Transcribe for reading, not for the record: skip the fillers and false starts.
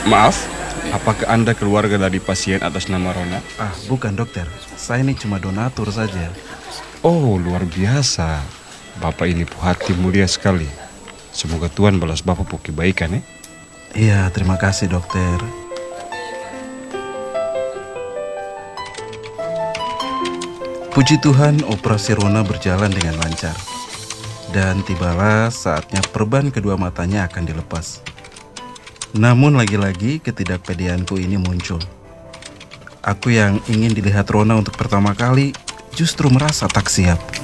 Maaf, apakah Anda keluarga dari pasien atas nama Rona? Bukan dokter, saya ini cuma donatur saja. Oh, luar biasa. Bapak ini hati mulia sekali. Semoga Tuhan balas Bapak por kebaikan, ya. Iya, terima kasih dokter. Puji Tuhan, operasi Rona berjalan dengan lancar. Dan tibalah saatnya perban kedua matanya akan dilepas. Namun lagi-lagi ketidakpedeanku ini muncul. Aku yang ingin dilihat Rona untuk pertama kali justru merasa tak siap.